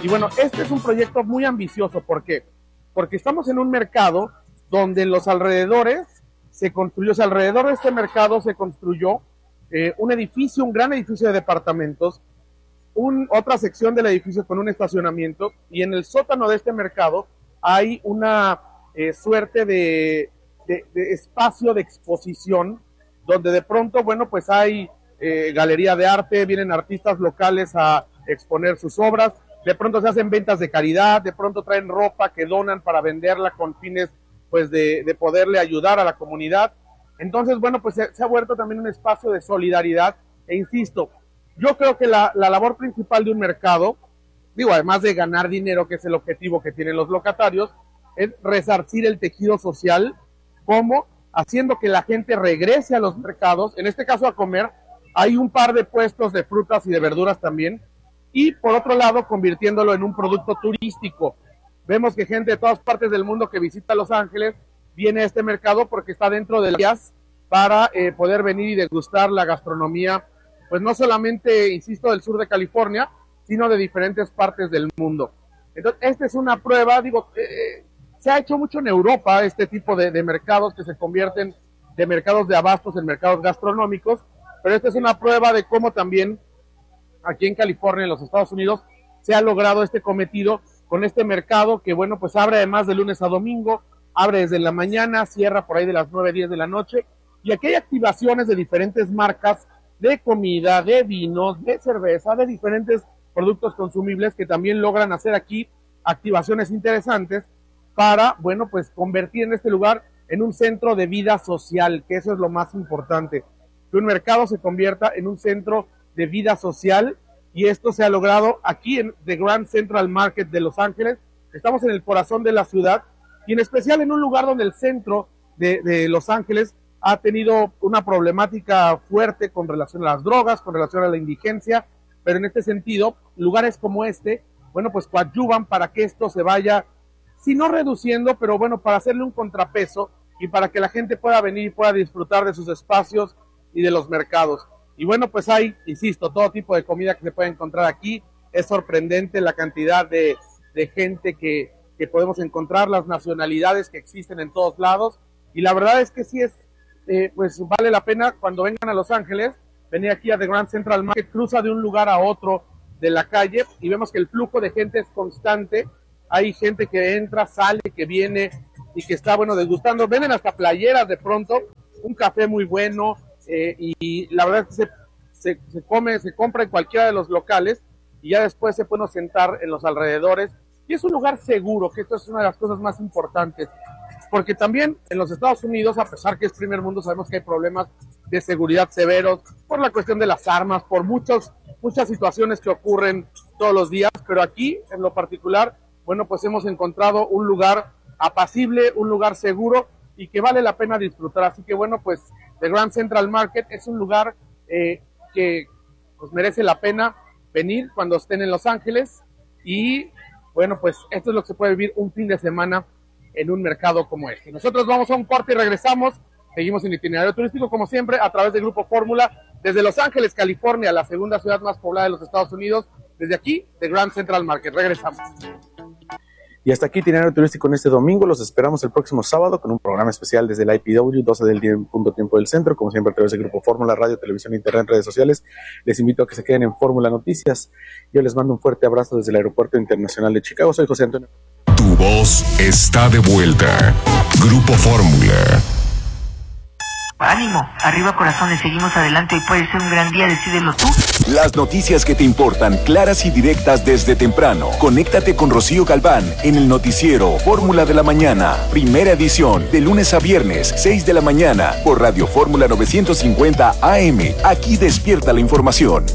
Y bueno, este es un proyecto muy ambicioso. ¿Por qué? Porque estamos en un mercado donde en los alrededores se construyó, o sea, alrededor de este mercado se construyó un edificio, un gran edificio de departamentos, otra sección del edificio con un estacionamiento, y en el sótano de este mercado hay una suerte de espacio de exposición, donde de pronto, bueno, pues hay galería de arte, vienen artistas locales a exponer sus obras, de pronto se hacen ventas de caridad, de pronto traen ropa que donan para venderla con fines, pues, de poderle ayudar a la comunidad. Entonces, bueno, pues se ha vuelto también un espacio de solidaridad, e insisto, yo creo que la labor principal de un mercado, digo, además de ganar dinero, que es el objetivo que tienen los locatarios, es resarcir el tejido social, como haciendo que la gente regrese a los mercados, en este caso a comer. Hay un par de puestos de frutas y de verduras también, y por otro lado, convirtiéndolo en un producto turístico. Vemos que gente de todas partes del mundo que visita Los Ángeles viene a este mercado porque está dentro de las vías para poder venir y degustar la gastronomía, pues no solamente, insisto, del sur de California, sino de diferentes partes del mundo. Entonces, esta es una prueba, digo, se ha hecho mucho en Europa este tipo de mercados que se convierten de mercados de abastos en mercados gastronómicos, pero esta es una prueba de cómo también aquí en California, en los Estados Unidos, se ha logrado este cometido con este mercado que, bueno, pues abre además de lunes a domingo, abre desde la mañana, cierra por ahí de las 9, 10 de la noche, y aquí hay activaciones de diferentes marcas de comida, de vinos, de cerveza, de diferentes productos consumibles que también logran hacer aquí activaciones interesantes para, bueno, pues convertir en este lugar en un centro de vida social, que eso es lo más importante, que un mercado se convierta en un centro de vida social, y esto se ha logrado aquí en The Grand Central Market de Los Ángeles. Estamos en el corazón de la ciudad, y en especial en un lugar donde el centro de Los Ángeles ha tenido una problemática fuerte con relación a las drogas, con relación a la indigencia, pero en este sentido, lugares como este, bueno, pues coadyuvan para que esto se vaya, si no reduciendo, pero bueno, para hacerle un contrapeso y para que la gente pueda venir y pueda disfrutar de sus espacios y de los mercados. Y bueno, pues hay, insisto, todo tipo de comida que se puede encontrar aquí. Es sorprendente la cantidad de gente que podemos encontrar, las nacionalidades que existen en todos lados, y la verdad es que sí es, pues vale la pena cuando vengan a Los Ángeles, venir aquí a The Grand Central Market, cruza de un lugar a otro de la calle, y vemos que el flujo de gente es constante. Hay gente que entra, sale, que viene, y que está, bueno, degustando, venden hasta playeras de pronto, un café muy bueno, y la verdad es que se compra en cualquiera de los locales, y ya después se puede sentar en los alrededores, y es un lugar seguro, que esto es una de las cosas más importantes, porque también en los Estados Unidos, a pesar que es primer mundo, sabemos que hay problemas de seguridad severos, por la cuestión de las armas, por muchas situaciones que ocurren todos los días, pero aquí, en lo particular, bueno, pues hemos encontrado un lugar apacible, un lugar seguro, y que vale la pena disfrutar. Así que bueno, pues The Grand Central Market es un lugar que pues merece la pena venir cuando estén en Los Ángeles, y bueno, pues esto es lo que se puede vivir un fin de semana en un mercado como este. Nosotros vamos a un corte y regresamos. Seguimos en Itinerario Turístico, como siempre, a través del Grupo Fórmula, desde Los Ángeles, California, la segunda ciudad más poblada de los Estados Unidos. Desde aquí, The Grand Central Market. Regresamos. Y hasta aquí Itinerario Turístico en este domingo. Los esperamos el próximo sábado con un programa especial desde el IPW, 12 del día en punto tiempo del centro, como siempre a través del Grupo Fórmula, radio, televisión, internet, redes sociales. Les invito a que se queden en Fórmula Noticias. Yo les mando un fuerte abrazo desde el Aeropuerto Internacional de Chicago. Soy José Antonio. Tu voz está de vuelta. Grupo Fórmula. Ánimo, arriba corazones, seguimos adelante, hoy puede ser un gran día, decídelo tú. Las noticias que te importan, claras y directas desde temprano. Conéctate con Rocío Galván en el noticiero Fórmula de la Mañana, primera edición, de lunes a viernes, 6 de la mañana, por Radio Fórmula 950 AM. Aquí despierta la información.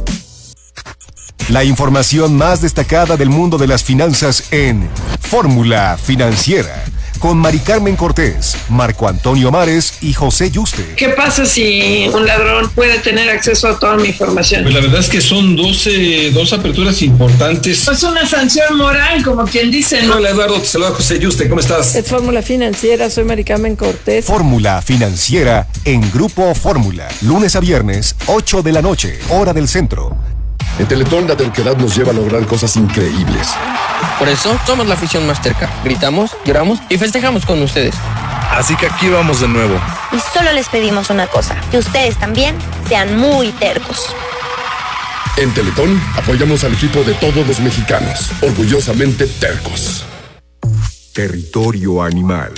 La información más destacada del mundo de las finanzas en Fórmula Financiera, con Mari Carmen Cortés, Marco Antonio Mares y José Yuste. ¿Qué pasa si un ladrón puede tener acceso a toda mi información? Pues la verdad es que son dos aperturas importantes. Es una sanción moral, como quien dice, ¿no? Hola Eduardo, te saluda José Yuste, ¿cómo estás? Es Fórmula Financiera, soy Mari Carmen Cortés. Fórmula Financiera en Grupo Fórmula, lunes a viernes, 8 de la noche, hora del centro. En Teletón la terquedad nos lleva a lograr cosas increíbles. Por eso somos la afición más terca. Gritamos, lloramos y festejamos con ustedes. Así que aquí vamos de nuevo. Y solo les pedimos una cosa, que ustedes también sean muy tercos. En Teletón apoyamos al equipo de todos los mexicanos, orgullosamente tercos. Territorio animal.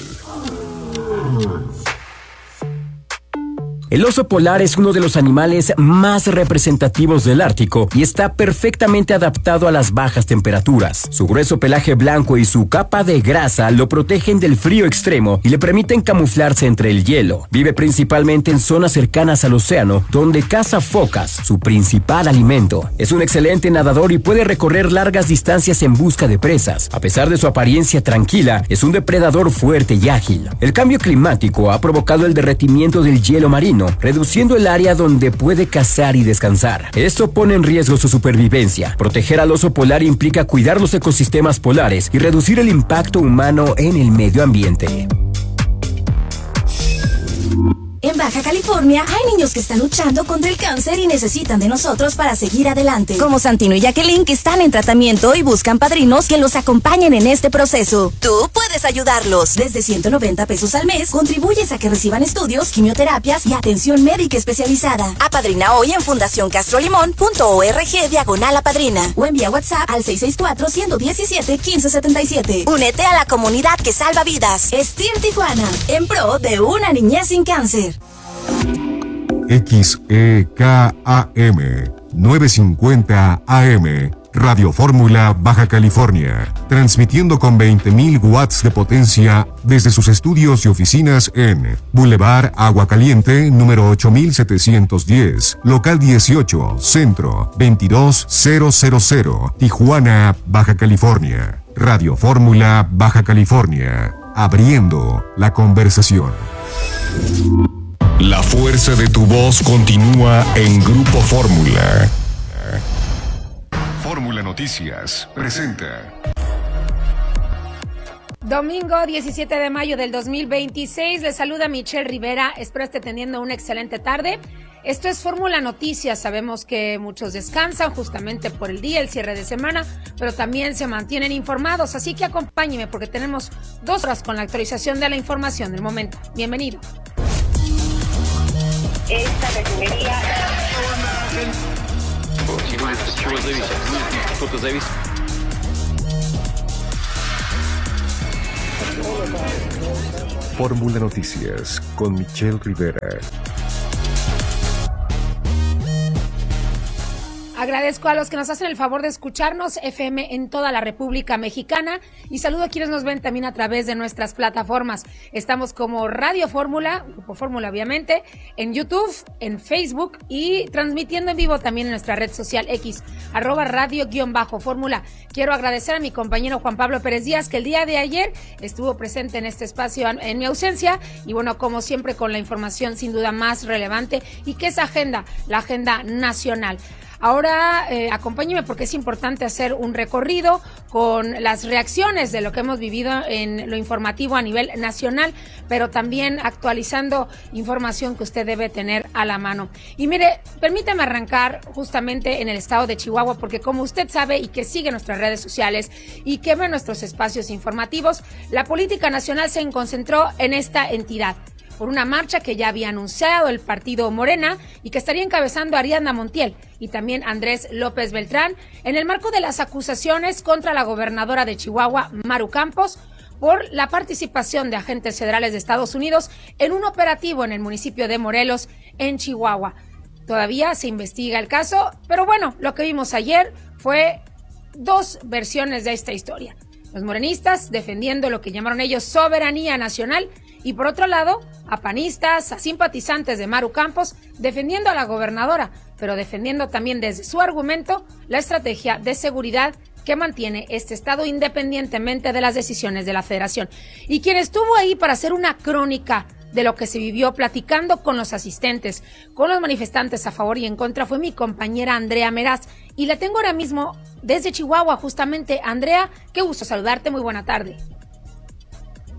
El oso polar es uno de los animales más representativos del Ártico y está perfectamente adaptado a las bajas temperaturas. Su grueso pelaje blanco y su capa de grasa lo protegen del frío extremo y le permiten camuflarse entre el hielo. Vive principalmente en zonas cercanas al océano, donde caza focas, su principal alimento. Es un excelente nadador y puede recorrer largas distancias en busca de presas. A pesar de su apariencia tranquila, es un depredador fuerte y ágil. El cambio climático ha provocado el derretimiento del hielo marino, reduciendo el área donde puede cazar y descansar. Esto pone en riesgo su supervivencia. Proteger al oso polar implica cuidar los ecosistemas polares y reducir el impacto humano en el medio ambiente. En Baja California hay niños que están luchando contra el cáncer y necesitan de nosotros para seguir adelante. Como Santino y Jacqueline, que están en tratamiento y buscan padrinos que los acompañen en este proceso. Tú puedes ayudarlos. Desde 190 pesos al mes, contribuyes a que reciban estudios, quimioterapias y atención médica especializada. Apadrina hoy en fundacioncastrolimon.org/apadrina o envía WhatsApp al 664-117-1577. Únete a la comunidad que salva vidas. Estir Tijuana, en pro de una niñez sin cáncer. XEKAM 950 AM Radio Fórmula Baja California, transmitiendo con 20.000 watts de potencia desde sus estudios y oficinas en Boulevard Agua Caliente, número 8710, local 18, centro 22000, Tijuana, Baja California. Radio Fórmula Baja California, abriendo la conversación. La fuerza de tu voz continúa en Grupo Fórmula. Fórmula Noticias presenta. Domingo 17 de mayo del 2026, les saluda Michelle Rivera, espero esté teniendo una excelente tarde. Esto es Fórmula Noticias, sabemos que muchos descansan justamente por el día, el cierre de semana, pero también se mantienen informados, así que acompáñenme porque tenemos 2 horas con la actualización de la información del momento. Bienvenido. Esta refinería... Fórmula Noticias con Michelle Rivera. Agradezco a los que nos hacen el favor de escucharnos, FM en toda la República Mexicana, y saludo a quienes nos ven también a través de nuestras plataformas. Estamos como Radio Fórmula, Grupo Fórmula obviamente, en YouTube, en Facebook y transmitiendo en vivo también en nuestra red social X, @radio_fórmula. Quiero agradecer a mi compañero Juan Pablo Pérez Díaz, que el día de ayer estuvo presente en este espacio en mi ausencia, y bueno, como siempre con la información sin duda más relevante, y que es la agenda nacional. Ahora acompáñenme porque es importante hacer un recorrido con las reacciones de lo que hemos vivido en lo informativo a nivel nacional, pero también actualizando información que usted debe tener a la mano. Y mire, permítame arrancar justamente en el estado de Chihuahua, porque como usted sabe y que sigue nuestras redes sociales y que ve nuestros espacios informativos, la política nacional se concentró en esta entidad por una marcha que ya había anunciado el partido Morena y que estaría encabezando Ariadna Montiel y también Andrés López Beltrán en el marco de las acusaciones contra la gobernadora de Chihuahua, Maru Campos, por la participación de agentes federales de Estados Unidos en un operativo en el municipio de Morelos, en Chihuahua. Todavía se investiga el caso, pero bueno, lo que vimos ayer fue 2 versiones de esta historia. Los morenistas defendiendo lo que llamaron ellos soberanía nacional, y por otro lado, a panistas, a simpatizantes de Maru Campos, defendiendo a la gobernadora, pero defendiendo también desde su argumento la estrategia de seguridad que mantiene este estado independientemente de las decisiones de la federación. Y quien estuvo ahí para hacer una crónica de lo que se vivió platicando con los asistentes, con los manifestantes a favor y en contra, fue mi compañera Andrea Meraz, y la tengo ahora mismo desde Chihuahua justamente. Andrea, qué gusto saludarte, muy buena tarde.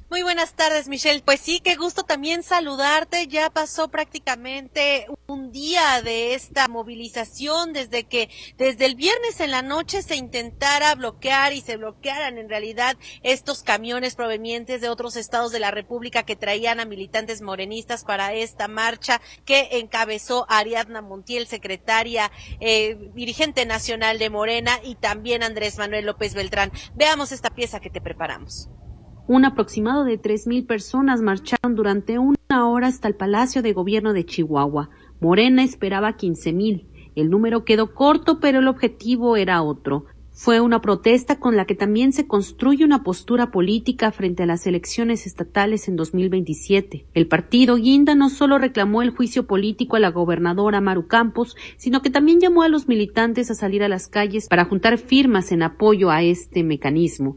Muy buenas tardes, Michelle. Pues sí, qué gusto también saludarte. Ya pasó prácticamente un día de esta movilización desde el viernes en la noche se intentara bloquear y se bloquearan en realidad estos camiones provenientes de otros estados de la República que traían a militantes morenistas para esta marcha que encabezó Ariadna Montiel, secretaria, dirigente nacional de Morena, y también Andrés Manuel López Beltrán. Veamos esta pieza que te preparamos. Un aproximado de 3,000 personas marcharon durante 1 hora hasta el Palacio de Gobierno de Chihuahua. Morena esperaba 15,000. El número quedó corto, pero el objetivo era otro. Fue una protesta con la que también se construye una postura política frente a las elecciones estatales en 2027. El partido Guinda no solo reclamó el juicio político a la gobernadora Maru Campos, sino que también llamó a los militantes a salir a las calles para juntar firmas en apoyo a este mecanismo.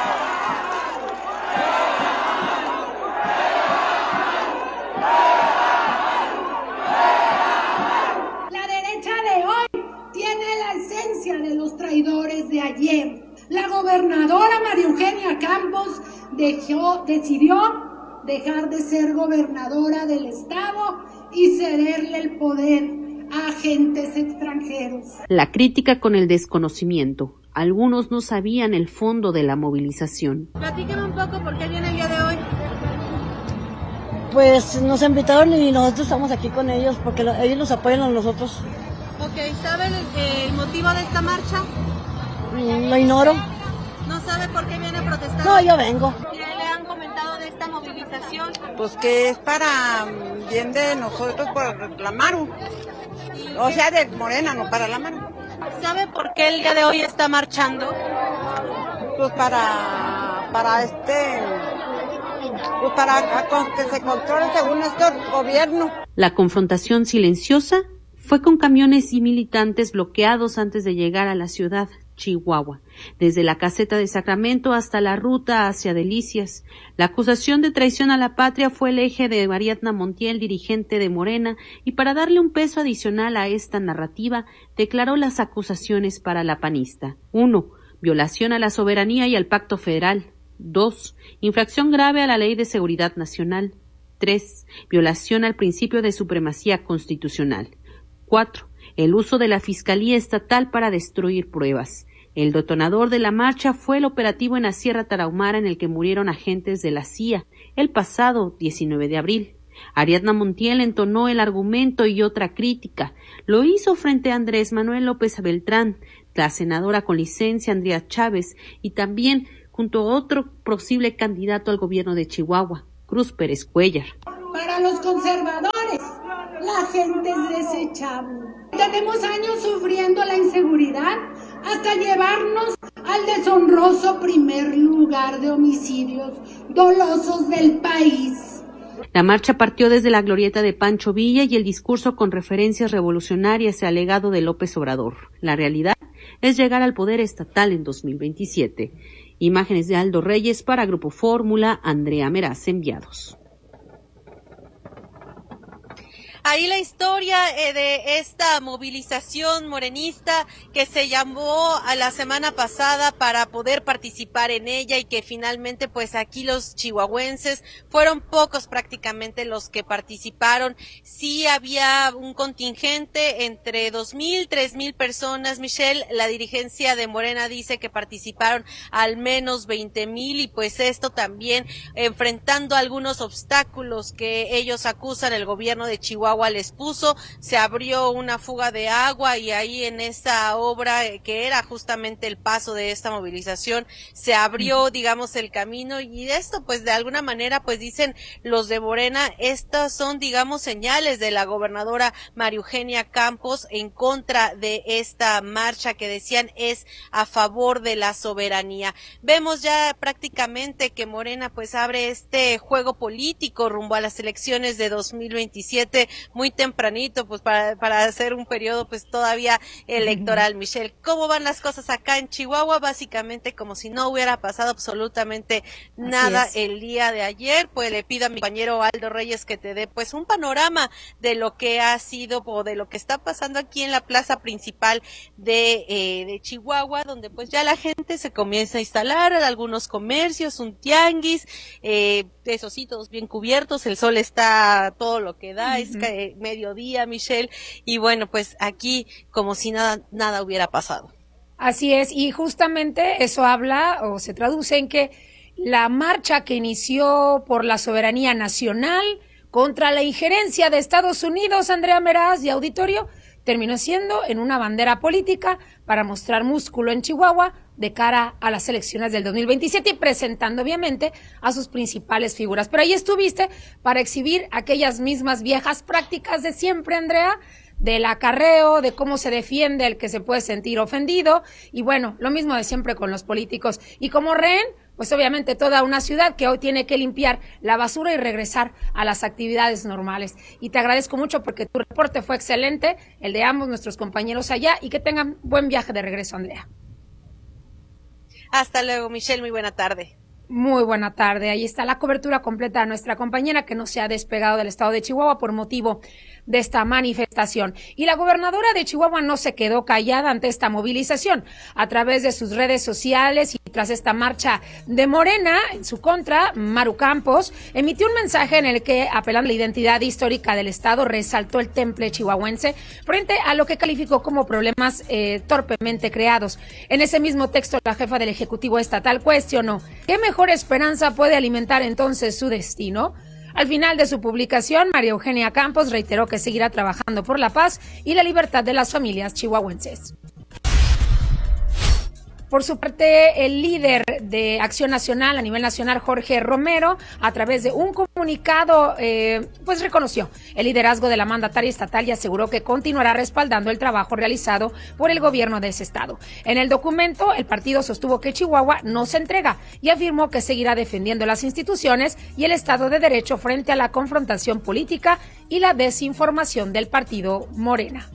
De los traidores de ayer. La gobernadora María Eugenia Campos decidió dejar de ser gobernadora del estado y cederle el poder a agentes extranjeros. La crítica con el desconocimiento. Algunos no sabían el fondo de la movilización. Platíqueme un poco por qué viene el día de hoy. Pues nos invitaron y nosotros estamos aquí con ellos porque ellos nos apoyan a nosotros. Ok, ¿sabe el motivo de esta marcha? Lo ignoro. ¿No sabe por qué viene a protestar? No, yo vengo. ¿Qué le han comentado de esta movilización? Pues que es para bien de nosotros, por la Maru. O sea, de Morena, no para la Maru. ¿Sabe por qué el día de hoy está marchando? Pues para que se controle según este gobierno. La confrontación silenciosa fue con camiones y militantes bloqueados antes de llegar a la ciudad, Chihuahua, desde la caseta de Sacramento hasta la ruta hacia Delicias. La acusación de traición a la patria fue el eje de Ariadna Montiel, dirigente de Morena, y para darle un peso adicional a esta narrativa, declaró las acusaciones para la panista. 1. Violación a la soberanía y al pacto federal. 2. Infracción grave a la Ley de Seguridad Nacional. 3. Violación al principio de supremacía constitucional. 4. El uso de la Fiscalía Estatal para destruir pruebas. El detonador de la marcha fue el operativo en la Sierra Tarahumara en el que murieron agentes de la CIA el pasado 19 de abril. Ariadna Montiel entonó el argumento y otra crítica. Lo hizo frente a Andrés Manuel López Beltrán, la senadora con licencia Andrea Chávez y también junto a otro posible candidato al gobierno de Chihuahua, Cruz Pérez Cuéllar. Para los conservadores, la gente es desechable. Tenemos años sufriendo la inseguridad hasta llevarnos al deshonroso primer lugar de homicidios dolosos del país. La marcha partió desde la glorieta de Pancho Villa y el discurso con referencias revolucionarias al legado de López Obrador. La realidad es llegar al poder estatal en 2027. Imágenes de Aldo Reyes para Grupo Fórmula, Andrea Meraz, enviados. Ahí la historia de esta movilización morenista que se llamó a la semana pasada para poder participar en ella y que finalmente pues aquí los chihuahuenses fueron pocos prácticamente los que participaron. Sí había un contingente entre 2,000, 3,000 personas, Michelle. La dirigencia de Morena dice que participaron al menos 20,000 y pues esto también enfrentando algunos obstáculos que ellos acusan el gobierno de Chihuahua les puso. Se abrió una fuga de agua y ahí en esa obra que era justamente el paso de esta movilización se abrió digamos el camino y esto pues de alguna manera pues dicen los de Morena, estas son digamos señales de la gobernadora María Eugenia Campos en contra de esta marcha que decían es a favor de la soberanía. Vemos ya prácticamente que Morena pues abre este juego político rumbo a las elecciones de 2027 muy tempranito, pues para hacer un periodo pues todavía electoral. Michelle, ¿cómo van las cosas acá en Chihuahua? Básicamente como si no hubiera pasado absolutamente nada el día de ayer. Pues le pido a mi compañero Aldo Reyes que te dé pues un panorama de lo que ha sido o de lo que está pasando aquí en la plaza principal de Chihuahua, donde pues ya la gente se comienza a instalar, algunos comercios, un tianguis, eso sí, todos bien cubiertos, el sol está todo lo que da, es mediodía, Michelle, y bueno, pues aquí como si nada hubiera pasado. Así es, y justamente eso habla o se traduce en que la marcha que inició por la soberanía nacional contra la injerencia de Estados Unidos, Andrea Meraz y auditorio, terminó siendo en una bandera política para mostrar músculo en Chihuahua de cara a las elecciones del 2027 y presentando obviamente a sus principales figuras. Pero ahí estuviste para exhibir aquellas mismas viejas prácticas de siempre, Andrea, del acarreo, de cómo se defiende el que se puede sentir ofendido y bueno, lo mismo de siempre con los políticos. Y como rehén, pues obviamente toda una ciudad que hoy tiene que limpiar la basura y regresar a las actividades normales. Y te agradezco mucho porque tu reporte fue excelente, el de ambos nuestros compañeros allá, y que tengan buen viaje de regreso, Andrea. Hasta luego, Michelle, muy buena tarde. Muy buena tarde, ahí está la cobertura completa de nuestra compañera que no se ha despegado del estado de Chihuahua por motivo de esta manifestación. Y la gobernadora de Chihuahua no se quedó callada ante esta movilización. A través de sus redes sociales y tras esta marcha de Morena en su contra, Maru Campos emitió un mensaje en el que, apelando a la identidad histórica del estado, resaltó el temple chihuahuense frente a lo que calificó como problemas torpemente creados. En ese mismo texto, la jefa del Ejecutivo Estatal cuestionó: ¿qué mejor esperanza puede alimentar entonces su destino? Al final de su publicación, María Eugenia Campos reiteró que seguirá trabajando por la paz y la libertad de las familias chihuahuenses. Por su parte, el líder de Acción Nacional a nivel nacional, Jorge Romero, a través de un comunicado, pues reconoció el liderazgo de la mandataria estatal y aseguró que continuará respaldando el trabajo realizado por el gobierno de ese estado. En el documento, el partido sostuvo que Chihuahua no se entrega y afirmó que seguirá defendiendo las instituciones y el Estado de Derecho frente a la confrontación política y la desinformación del partido Morena.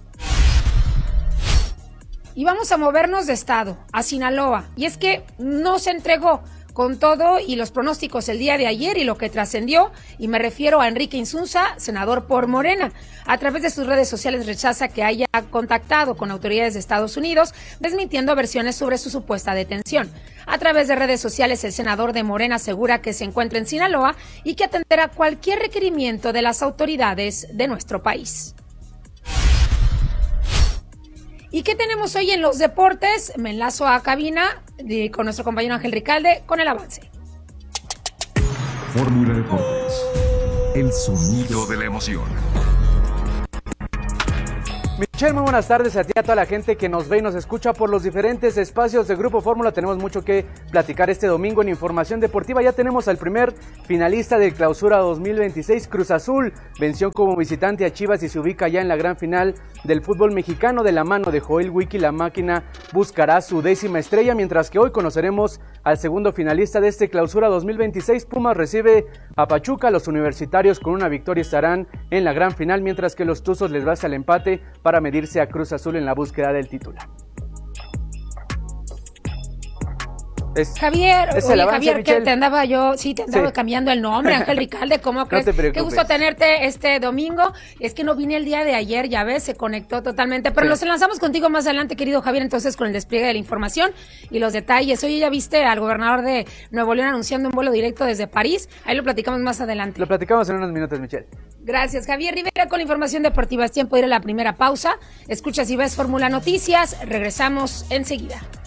Y vamos a movernos de estado, a Sinaloa. Y es que no se entregó con todo y los pronósticos el día de ayer y lo que trascendió, y me refiero a Enrique Insunza, senador por Morena. A través de sus redes sociales rechaza que haya contactado con autoridades de Estados Unidos, desmintiendo versiones sobre su supuesta detención. A través de redes sociales, el senador de Morena asegura que se encuentra en Sinaloa y que atenderá cualquier requerimiento de las autoridades de nuestro país. ¿Y qué tenemos hoy en los deportes? Me enlazo a cabina con nuestro compañero Ángel Ricalde con el avance. Fórmula Deportes, el sonido de la emoción. Michelle, muy buenas tardes a ti y a toda la gente que nos ve y nos escucha por los diferentes espacios de Grupo Fórmula. Tenemos mucho que platicar este domingo en Información Deportiva. Ya tenemos al primer finalista del Clausura 2026, Cruz Azul. Venció como visitante a Chivas y se ubica ya en la gran final del fútbol mexicano. De la mano de Joel Wiki, la máquina buscará su 10ª estrella, mientras que hoy conoceremos al segundo finalista de este Clausura 2026. Pumas recibe a Pachuca. Los universitarios con una victoria estarán en la gran final, mientras que los Tuzos les basta el empate para medirse a Cruz Azul en la búsqueda del título. Javier, Michelle. que te andaba cambiando el nombre, Ángel Ricalde, ¿cómo crees? Qué gusto tenerte este domingo. Es que no vine el día de ayer, ya ves, se conectó totalmente, pero nos enlazamos contigo más adelante, querido Javier, entonces con el despliegue de la información y los detalles. Oye, ya viste al gobernador de Nuevo León anunciando un vuelo directo desde París, ahí lo platicamos más adelante. Lo platicamos en unos minutos, Michelle. Gracias, Javier Rivera, con la información deportiva. Es tiempo de ir a la primera pausa. Escuchas y ves Fórmula Noticias, regresamos enseguida.